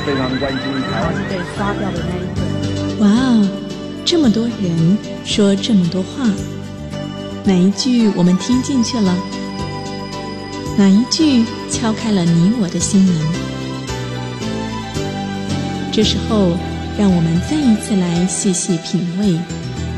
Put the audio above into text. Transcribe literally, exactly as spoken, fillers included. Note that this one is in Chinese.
非常关心台湾是被刷掉的那一个。 哇哦，这么多人说这么多话，哪一句我们听进去了？哪一句敲开了你我的心门？这时候，让我们再一次来细细品味